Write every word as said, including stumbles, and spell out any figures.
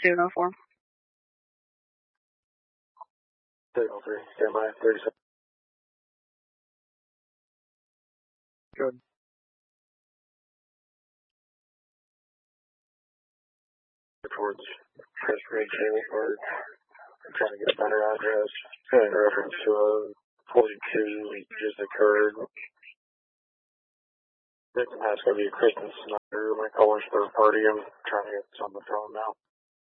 two oh four. three oh three, stand by, thirty-seven. Good. Towards Presbyterian Cable Park. I'm trying to get a better address. In reference to a forty-two just occurred. Victim has going to be Kristen Snyder, my caller's third party. I'm trying to get this on the phone now.